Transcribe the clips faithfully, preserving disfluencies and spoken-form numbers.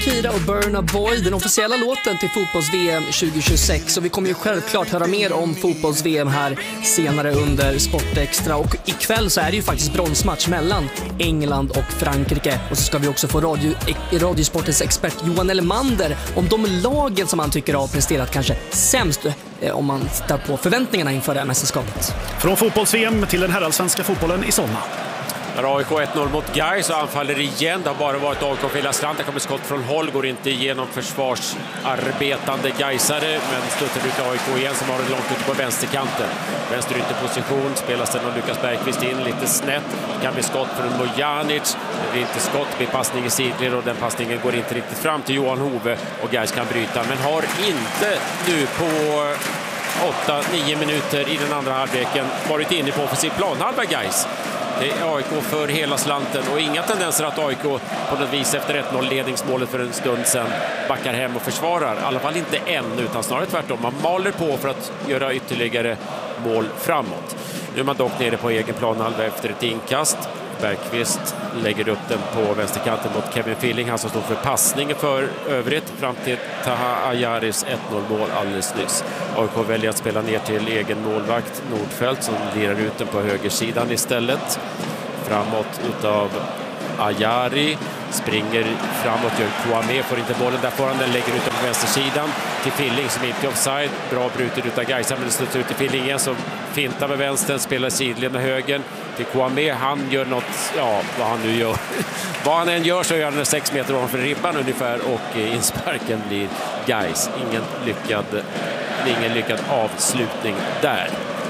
Kira och Burna Boy, den officiella låten till fotbolls-V M tjugo tjugosex, och vi kommer ju självklart höra mer om fotbolls-V M här senare under Sportextra, och ikväll så är det ju faktiskt bronsmatch mellan England och Frankrike, och så ska vi också få radio, Radiosportens expert Johan Elmander om de lagen som han tycker har presterat kanske sämst eh, om man tittar på förväntningarna inför det här mästerskapet. Från fotbolls-V M till den herrallsvenska fotbollen i Solna. A I K ett noll mot Gais och anfaller igen. Det har bara varit A I K och Villastrand. Det kommer skott från håll, går inte igenom försvarsarbetande Gaisare, men stöter ut A I K igen som har det långt ute på vänsterkanten. Vänster ytterposition, spelas den och Lukas Bergqvist in lite snett. Det kan bli skott från Mojanic. Det är inte skott, det blir passning i sidled och den passningen går inte riktigt fram till Johan Hove och Gais kan bryta, men har inte nu på åtta nio minuter i den andra halvleken varit inne på offensiv planhalva Gais. Det är A I K för hela slanten och inga tendenser att A I K på något vis efter ett noll ledningsmålet för en stund sedan backar hem och försvarar. I alla fall inte än, utan snarare tvärtom. Man maler på för att göra ytterligare mål framåt. Nu är man dock nere på egen planhalva efter ett inkast. Bergqvist lägger upp den på vänsterkanten mot Kevin Filling, han som står för passningen för övrigt fram till Taha Ayaris ett noll mål alldeles nyss. A I K väljer att spela ner till egen målvakt Nordfeldt som lirar ut den på högersidan istället. Framåt utav Ayari, springer framåt, gör Kouame, får inte bollen, där får han den, lägger ut den på vänstersidan till Filling som inte är offside, bra brutet utav Gaisa, men det slutar ut till Filling igen som fintar med vänstern, spelar sidled med högern till Kouame, han gör något, ja vad han nu gör vad han än gör så gör han sex meter ovanför ribban ungefär och insparken blir Gais. Ingen lyckad ingen lyckad avslutning där.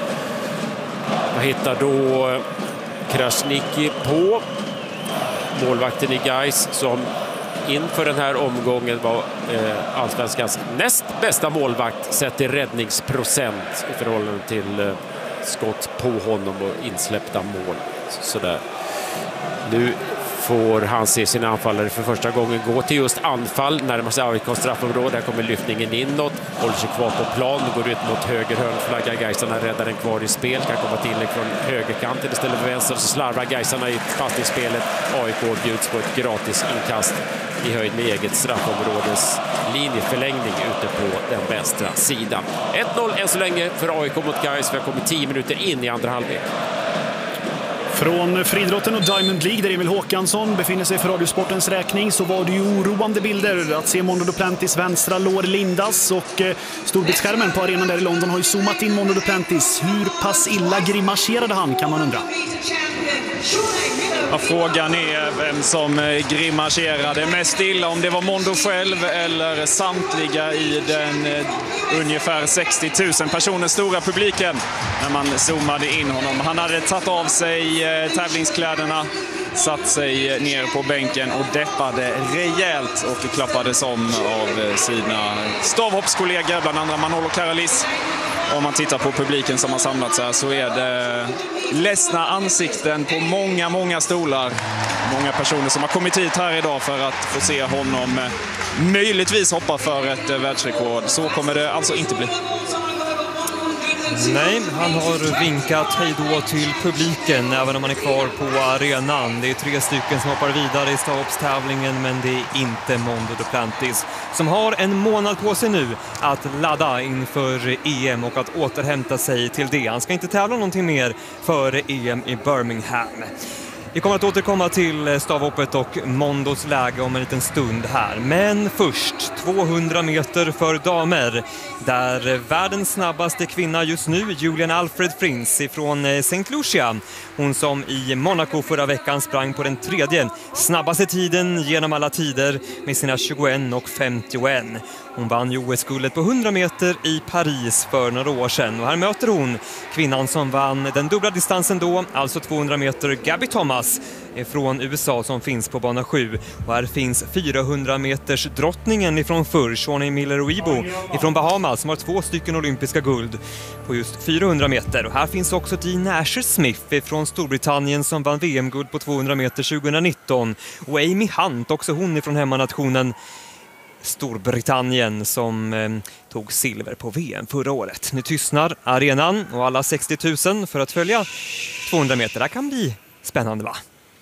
Jag hittar då Krasniqi på målvakten i Gais som inför den här omgången var eh, allsvenskans näst bästa målvakt sett till räddningsprocent i förhållande till eh, skott på honom och insläppta mål. Sådär. Nu får han se sina anfallare för första gången gå till just anfall närmast A I K straffområde. Där kommer lyftningen inåt, håller sig kvar på plan, går ut mot höger hörnflagga. Gaisarna räddar den kvar i spel, kan komma till från högerkanten istället för vänster, så slarvar Gaisarna i fastighetsspelet. A I K bjuds på ett gratis inkast i höjd med eget straffområdes linjeförlängning ute på den vänstra sidan. ett noll än så länge för A I K mot Gais. Vi har kommit tio minuter in i andra halvlek. Från friidrotten och Diamond League där Emil Håkansson befinner sig för Radiosportens räkning så var det ju oroande bilder att se Mondo Duplantis vänstra lår lindas och eh, storbildsskärmen på arenan där i London har ju zoomat in Mondo Duplantis. Hur pass illa grimaserade han, kan man undra? Ja, frågan är vem som grimaserade mest illa, om det var Mondo själv eller samtliga i den eh, ungefär sextio tusen personer stora publiken när man zoomade in honom. Han hade tagit av sig eh, tävlingskläderna, satt sig ner på bänken och deppade rejält och klappades om av sina stavhoppskollegor, bland andra Manolo Karalis. Om man tittar på publiken som har samlats här så är det ledsna ansikten på många, många stolar. Många personer som har kommit hit här idag för att få se honom möjligtvis hoppa för ett världsrekord. Så kommer det alltså inte bli. Nej, han har vinkat hejdå till publiken även om han är kvar på arenan. Det är tre stycken som hoppar vidare i stavhoppstävlingen, men det är inte Mondo Duplantis som har en månad på sig nu att ladda inför E M och att återhämta sig till det. Han ska inte tävla någonting mer före E M i Birmingham. Vi kommer att återkomma till stavhoppet och Mondos läge om en liten stund här. Men först tvåhundra meter för damer. Där världens snabbaste kvinna just nu, Julian Alfred Frins från Saint Lucia. Hon som i Monaco förra veckan sprang på den tredje snabbaste tiden genom alla tider med sina tjugoett och femtioett. Hon vann ju O S-guldet på hundra meter i Paris för några år sedan. Och här möter hon kvinnan som vann den dubbla distansen då, alltså tvåhundra meter, Gabby Thomas från U S A som finns på bana sju. Och här finns fyrahundra meters drottningen ifrån förr, Shawnee Miller-Uibo ifrån Bahamas som har två stycken olympiska guld på just fyrahundra meter. Och här finns också Dean Asher Smith från Storbritannien som vann V M-guld på tvåhundra meter tjugonitton. Och Amy Hunt, också hon ifrån hemmanationen Storbritannien, som eh, tog silver på V M förra året. Nu tystnar arenan och alla sextio tusen för att följa tvåhundra meter. Det kan bli spännande, va?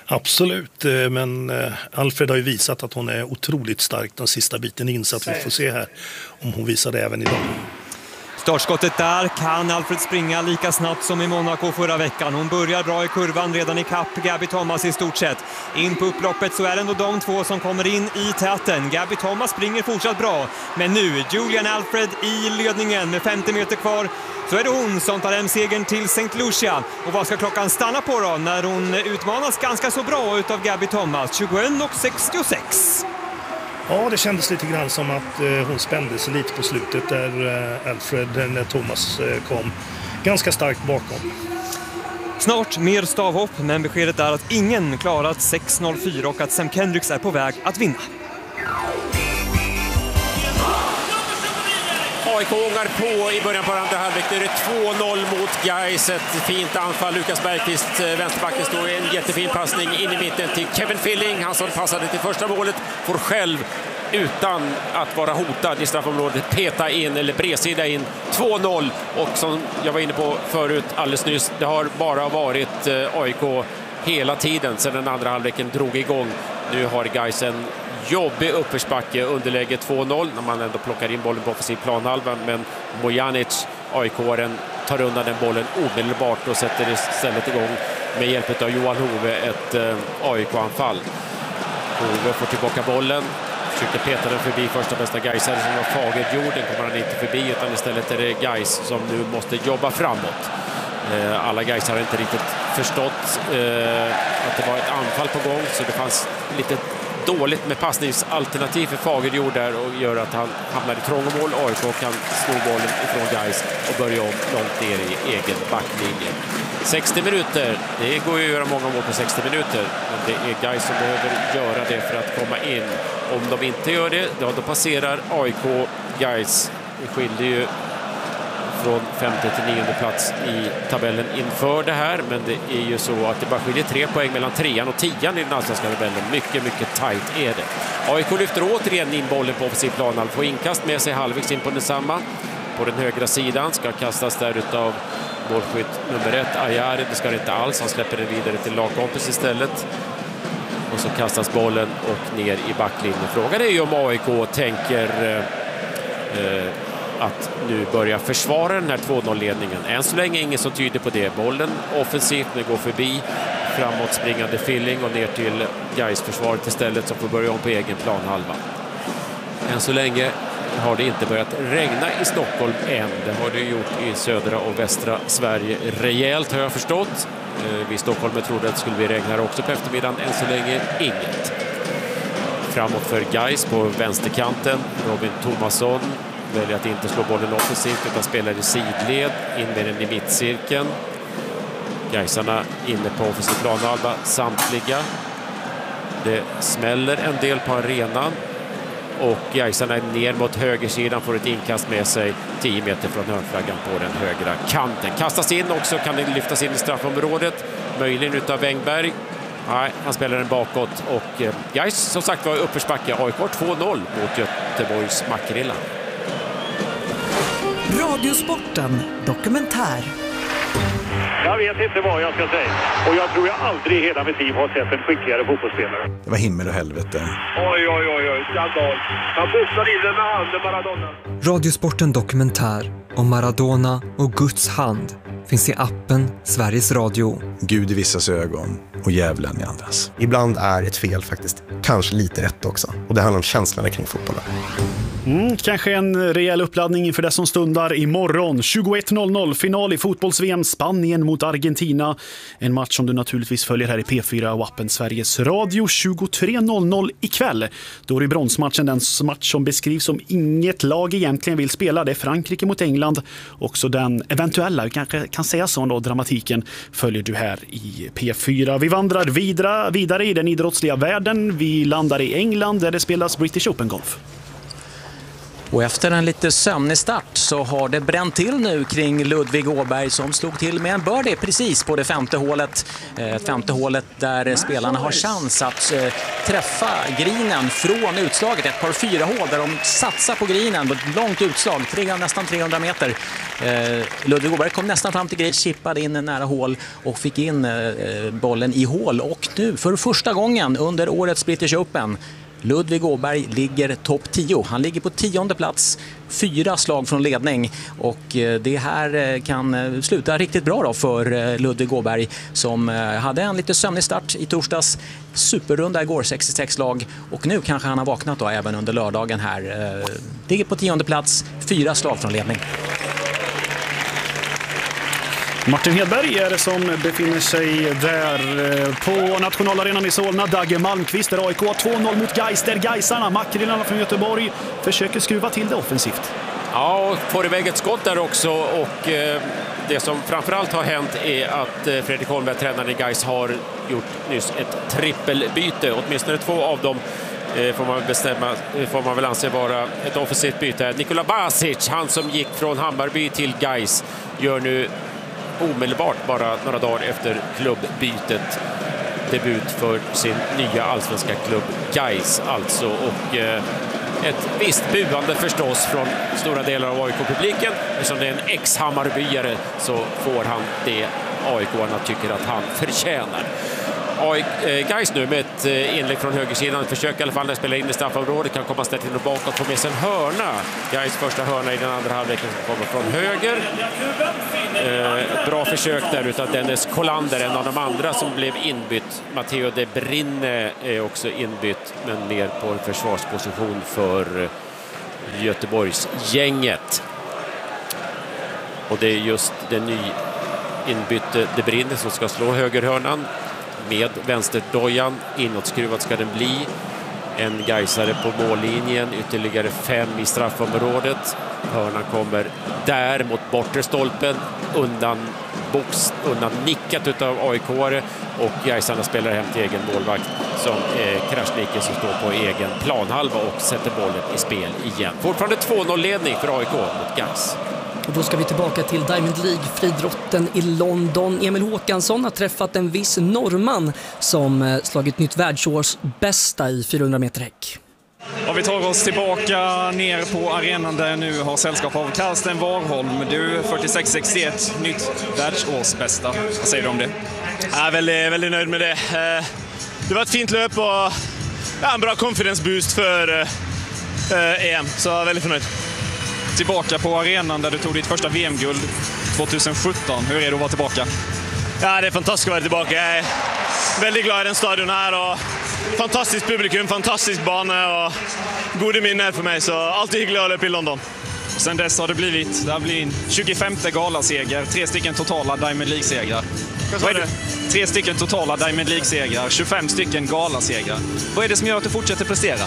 Absolut, men Alfred har ju visat att hon är otroligt stark den sista biten in, så att vi får se här om hon visar det även idag. Startskottet där, kan Alfred springa lika snabbt som i Monaco förra veckan. Hon börjar bra i kurvan redan i kapp Gabby Thomas i stort sett. In på upploppet så är det ändå de två som kommer in i täten. Gabby Thomas springer fortsatt bra, men nu Julian Alfred i ledningen med femtio meter kvar. Så är det hon som tar hem segern till Saint Lucia. Och vad ska klockan stanna på då när hon utmanas ganska så bra utav Gabby Thomas? tjugoett och sextiosex. Ja, det kändes lite grann som att eh, hon spände sig lite på slutet där eh, Alfred, när Thomas eh, kom ganska starkt bakom. Snart mer stavhopp, men beskedet är att ingen klarat sex noll fyra och att Sam Kendricks är på väg att vinna. A I K ångar på i början på andra halvlek. Nu är det två noll mot Gais. Ett fint anfall. Lukas Bergqvist, vänsterbacken, står i en jättefin passning in i mitten till Kevin Filling. Han som passade till första målet får själv, utan att vara hotad i straffområdet, peta in eller bredsida in två noll. Och som jag var inne på förut alldeles nyss, det har bara varit A I K hela tiden sedan den andra halvleken drog igång. Nu har Gais en jobbig uppförsbacke, underläge två noll när man ändå plockar in bollen på offensiv planhalva, men Mojanic, A I K-aren, tar undan den bollen omedelbart och sätter istället igång med hjälp av Johan Hove ett eh, A I K-anfall. Hove får tillbaka bollen, försöker peta den förbi första bästa Gaisare som var Fagerjord. Den kommer han inte förbi, utan istället är det Gais som nu måste jobba framåt. Eh, alla Gais har inte riktigt förstått eh, att det var ett anfall på gång, så det fanns lite dåligt med passningsalternativ för Fagerjord där och gör att han hamnar i trångmål. A I K kan sno bollen ifrån Gais och börja om långt ner i egen backlinje. sextio minuter, det går ju att göra många mål på sextio minuter, men det är Gais som behöver göra det för att komma in. Om de inte gör det, då, då passerar A I K Gais. Det skiljer ju från femte till nionde plats i tabellen inför det här, men det är ju så att det bara skiljer tre poäng mellan trean och tian i den allsvenska tabellen. Mycket, mycket tajt är det. A I K lyfter återigen in bollen på offensiv planhalva, får inkast med sig halvvägs in på densamma. På den högra sidan ska kastas där utav målskytt nummer ett, Ayari. Det ska det inte alls, han släpper den vidare till lagkompis istället. Och så kastas bollen och ner i backlinjen. Frågan är ju om A I K tänker eh, eh, att nu börja försvara den här två noll-ledningen. Än så länge ingen som tyder på det. Bollen offensivt, nu går förbi framåt springande Filling och ner till Gais-försvaret istället, som får börja om på egen planhalva. Än så länge har det inte börjat regna i Stockholm än. Det har det gjort i södra och västra Sverige rejält, har jag förstått. Vi i Stockholm trodde att det skulle bli regn här också på eftermiddagen. Än så länge inget. Framåt för Gais på vänsterkanten. Robin Thomasson väljer att inte slå bollen offensivt utan spelar i sidled, in med den i mittcirkeln. Gaisarna inne på offensiv planhalva samtliga. Det smäller en del på arenan och Gaisarna är ner mot högersidan, får ett inkast med sig tio meter från hörnflaggan på den högra kanten. Kastas in också, kan det lyftas in i straffområdet, möjligen utav Wängberg. Nej, han spelar den bakåt och eh, Gais som sagt var uppförsbacke. A I K två noll mot Göteborgs Mackrilla. Radiosporten dokumentär. Jag vet inte vad jag ska säga. Och jag tror jag aldrig i hela mitt liv har sett en skickligare fotbollsspelare. Det var himmel och helvete. Oj, oj, oj, oj. Skandal. Han boxade in den med handen, Maradona. Radiosporten dokumentär om Maradona och Guds hand finns i appen Sveriges Radio. Gud i vissas ögon och djävulen i andras. Ibland är ett fel faktiskt kanske lite rätt också. Och det handlar om känslorna kring fotbollen. Mm, kanske en rejäl uppladdning inför det som stundar imorgon. tjugoett noll noll, final i fotbolls-V M, Spanien mot Argentina. En match som du naturligtvis följer här i P fyra och appen Sveriges Radio. Tjugotre noll noll ikväll. Då är det bronsmatchen, den match som beskrivs som inget lag egentligen vill spela. Det är Frankrike mot England. Också den eventuella, vi kanske kan säga så då, dramatiken följer du här i P fyra. Vi vandrar vidare, vidare i den idrottsliga världen. Vi landar i England där det spelas British Open Golf. Och efter en lite sömnig start så har det bränt till nu kring Ludvig Åberg som slog till med en birdie precis på det femte hålet. Eh, femte hålet där spelarna har chans att eh, träffa grinen från utslaget. Ett par fyra hål där de satsar på grinen på ett långt utslag, tre, nästan trehundra meter. Eh, Ludvig Åberg kom nästan fram till grinen, chippade in en nära hål och fick in eh, bollen i hål. Och nu för första gången under årets British Open Ludvig Åberg ligger topp tio. Han ligger på tionde plats, fyra slag från ledning. Och det här kan sluta riktigt bra då för Ludvig Åberg som hade en lite sömnig start i torsdags. Superrunda igår, sextiosex slag. Och nu kanske han har vaknat då även under lördagen här. Ligger på tionde plats, fyra slag från ledning. Martin Hedberg är det som befinner sig där på nationalarenan i Solna. Dagge Malmqvist där A I K två noll mot Gais. Där Gaisarna, Makrillarna från Göteborg, försöker skruva till det offensivt. Ja, och får iväg ett skott där också. Och eh, det som framförallt har hänt är att eh, Fredrik Holmberg, tränaren i Gais, har gjort nyss ett trippelbyte. Åtminstone två av dem eh, får man väl bestämma, får man väl anse vara ett offensivt byte. Nikola Basic, han som gick från Hammarby till Gais, gör nu omedelbart, bara några dagar efter klubbbytet, debut för sin nya allsvenska klubb Gais alltså. Och eh, ett visst buande förstås från stora delar av A I K-publiken. Eftersom det är en ex-Hammarbyare så får han det A I K-arna tycker att han förtjänar. Gais nu med ett inlägg från högersidan, försöker i alla fall när spelar in i straffområdet, kan komma ställt in och bakåt, få med sig en hörna. Gais första hörna i den andra halvleken som kommer från höger. Eh, bra försök där utav Dennis Kolander, en av de andra som blev inbytt. Matteo De Brinne är också inbytt, men mer på en försvarsposition för Göteborgs gänget. Och det är just den ny inbytte De Brinne som ska slå högerhörnan med vänsterdojan. Inåtskruvat ska den bli. En gaisare på mållinjen, ytterligare fem i straffområdet. Hörnan kommer där mot bortre stolpen, undan box, undan nickat utav A I K-are, och gaisarna spelar hem till egen målvakt som eh, Krasniqi som står på egen planhalva och sätter bollen i spel igen. Fortfarande två noll-ledning för A I K mot Gais. Och då ska vi tillbaka till Diamond League-fridrotten i London. Emil Håkansson har träffat en viss norrman som slagit nytt världsårs bästa i fyrahundra meter häck. Och vi tar oss tillbaka ner på arenan där nu har sällskap av Karsten Warholm. Du fyrtiosex sextioett, nytt världsårsbästa. Vad säger du om det? Jag är väldigt, väldigt nöjd med det. Det var ett fint löp och en bra confidence boost för E M, så jag är väldigt förnöjd. Tillbaka på arenan där du tog ditt första V M-guld tjugohundrasjutton. Hur är det att vara tillbaka? Ja, det är fantastiskt att vara tillbaka. Jag är väldigt glad i den stadion här och fantastiskt publikum, fantastisk bana och goda minnen för mig, så alltid hyggligt att löpa i London. Sen dess har det blivit, det har blivit tjugofemte galaseger, tre stycken totala Diamond League-segrar. Vad är det? Tre stycken totala Diamond League-segrar, tjugofem stycken galasegrar. Vad är det som gör att du fortsätter prestera?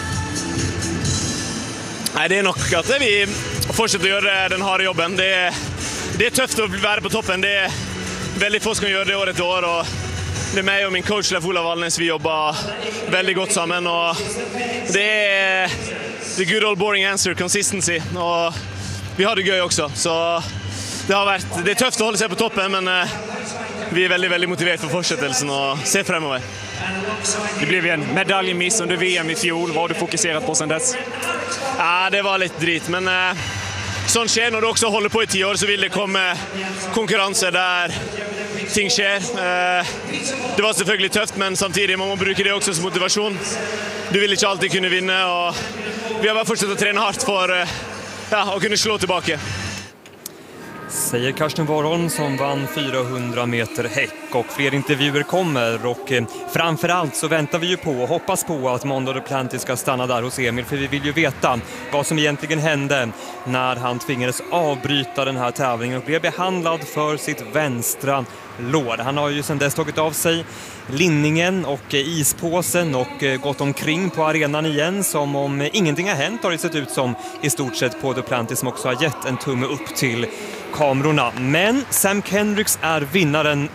Nej, det är nog att vi fortsätter göra den här jobben. Det är, det är tufft att vara på toppen. Det är väldigt få som gör det år ett år. Och det är mig och min coach Leif Ola Wallnes, vi jobbar väldigt gott samman. Och det är the good old boring answer, consistency. Och vi har det göj också. Så det, har varit, det är tufft att hålla sig på toppen, men vi är väldigt, väldigt motiverade för fortsättelsen och ser framåt. Det blev en medaljmiss under V M i fjol. Vad har du fokuserat på sedan dess? Ja, det var lite drit, men eh, sånt sker när du också håller på i tio år, så vill det komma konkurrenser där ting sker. Eh, det var selvfølgelig tufft, men samtidigt man må bruke det också som motivation. Du vill inte alltid kunna vinna, och vi har bara fortsatt att träna hårt för eh, ja, att kunna slå tillbaka. Säger Karsten Warholm som vann fyrahundra meter häck, och fler intervjuer kommer, och eh, framförallt så väntar vi ju på och hoppas på att Mondo Duplantis ska stanna där hos Emil, för vi vill ju veta vad som egentligen hände när han tvingades avbryta den här tävlingen och blev behandlad för sitt vänstra lår. Han har ju sedan dess tagit av sig linningen och ispåsen och gått omkring på arenan igen som om ingenting har hänt, har det sett ut som, i stort sett, på Duplantis, som också har gett en tumme upp till kamerorna. Men Sam Kendricks är vinnaren i tävlingen.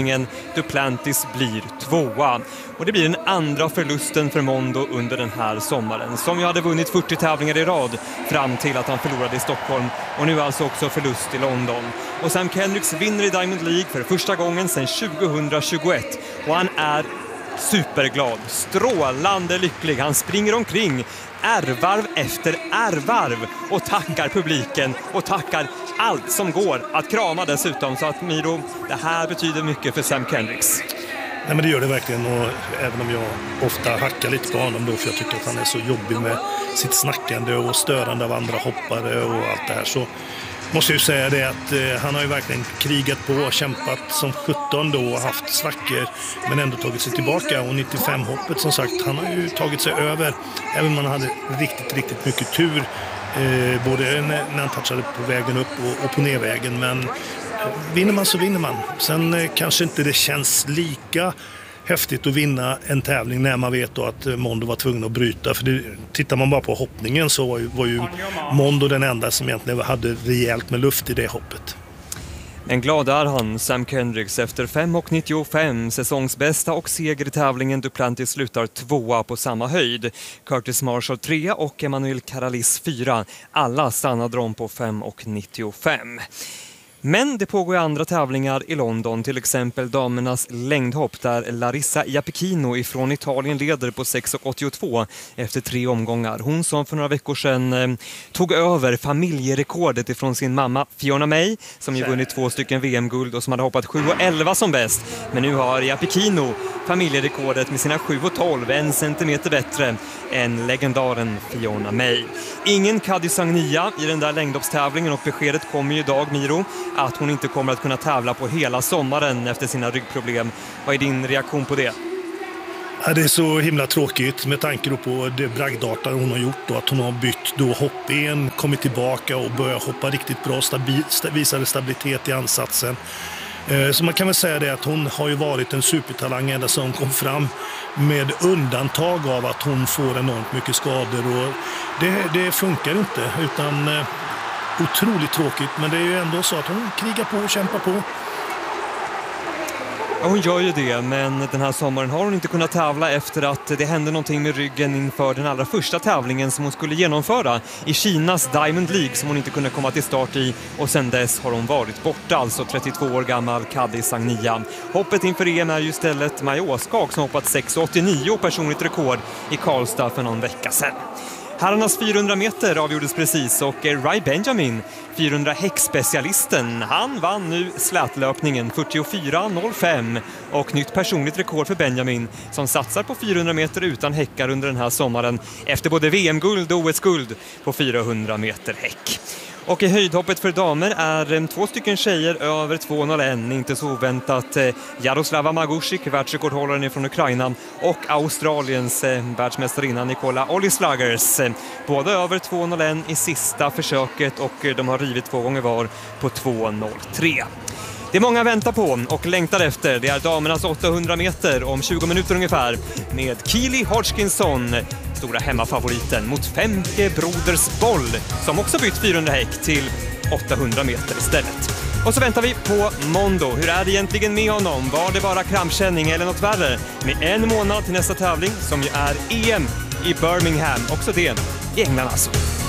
tävlingen. Duplantis blir tvåa. Och det blir den andra förlusten för Mondo under den här sommaren, som ju hade vunnit fyrtio tävlingar i rad fram till att han förlorade i Stockholm, och nu alltså också förlust i London. Och Sam Kendricks vinner i Diamond League för första gången sedan tjugohundratjugoett, och han är superglad, strålande lycklig. Han springer omkring ärvarv efter ärvarv och tackar publiken och tackar allt som går att krama dessutom. Så att Miro, det här betyder mycket för Sam Kendricks. Nej, men det gör det verkligen, och även om jag ofta hackar lite på honom då, för jag tycker att han är så jobbig med sitt snackande och störande av andra hoppare och allt det här, så måste jag ju säga det att eh, han har ju verkligen krigat på och kämpat som sjutton då och haft svackor men ändå tagit sig tillbaka, och nittiofem-hoppet som sagt, han har ju tagit sig över, även om han hade riktigt, riktigt mycket tur eh, både när, när han touchade på vägen upp och, och på nedvägen, men vinner man så vinner man. Sen eh, kanske inte det känns lika häftigt att vinna en tävling när man vet då att Mondo var tvungen att bryta. För det, tittar man bara på hoppningen så var ju, var ju Mondo den enda som egentligen hade rejält med luft i det hoppet. Men glad är han, Sam Kendricks, efter fem komma nittiofem, säsongsbästa och seger i tävlingen. Duplantis slutar tvåa på samma höjd. Curtis Marshall trea och Emmanuel Caralis fyra. Alla stannade de på fem komma nittiofem. Men det pågår andra tävlingar i London, till exempel damernas längdhopp där Larissa Iapicino ifrån Italien leder på sex komma åttiotvå efter tre omgångar. Hon som för några veckor sedan eh, tog över familjerekordet ifrån sin mamma Fiona May, som ju vunnit två stycken V M-guld och som hade hoppat sju komma elva som bäst. Men nu har Iapicino familjerekordet med sina sju komma tolv, en centimeter bättre än legendaren Fiona May. Ingen Kadi Sagnia i den där längdhoppstävlingen, och beskedet kommer ju idag, Miro, att hon inte kommer att kunna tävla på hela sommaren efter sina ryggproblem. Vad är din reaktion på det? Ja, det är så himla tråkigt med tanke på det bragdata hon har gjort då, att hon har bytt då hoppen, kommit tillbaka och börjat hoppa riktigt bra, stabil, visade stabilitet i ansatsen. Så man kan väl säga det att hon har ju varit en supertalang ända som kom fram, med undantag av att hon får enormt mycket skador, och det, det funkar inte, utan otroligt tråkigt, men det är ju ändå så att hon krigar på och kämpar på. Ja, hon gör ju det, men den här sommaren har hon inte kunnat tävla efter att det hände någonting med ryggen inför den allra första tävlingen som hon skulle genomföra i Kinas Diamond League, som hon inte kunde komma till start i, och sen dess har hon varit borta, alltså trettiotvå år gammal Kadi Sagnia. Hoppet inför E M är ju istället Maja Åskak som hoppat sex komma åttionio personligt rekord i Karlstad för någon vecka sedan. Herrarnas fyrahundra meter avgjordes precis, och Rai Benjamin, fyrahundra häckspecialisten, han vann nu slätlöpningen fyrtiofyra noll fem, och nytt personligt rekord för Benjamin som satsar på fyrahundra meter utan häckar under den här sommaren efter både V M-guld och O S-guld på fyrahundra meter häck. Och i höjdhoppet för damer är två stycken tjejer över två noll ett, inte så oväntat Jaroslava Magusik, världsrekordhållaren från Ukraina, och Australiens världsmästarinna Nicola Ollislagers. Båda över två noll ett i sista försöket, och de har rivit två gånger var på två noll tre. Det många väntar på och längtar efter, det är damernas åttahundra meter om tjugo minuter ungefär, med Keely Hodgkinson, stora hemmafavoriten, mot Femke Broders Boll, som också bytt fyrahundra häck till åttahundra meter istället. Och så väntar vi på Mondo. Hur är det egentligen med honom? Var det bara krampkänning eller något värre? Med en månad till nästa tävling, som ju är E M i Birmingham, också det i England alltså.